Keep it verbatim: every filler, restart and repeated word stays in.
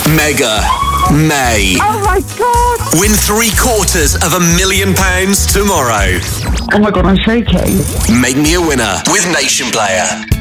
Mega May. Oh my God! Win three quarters of a million pounds tomorrow. Oh my God, I'm shaking. Make me a winner with Nation Player.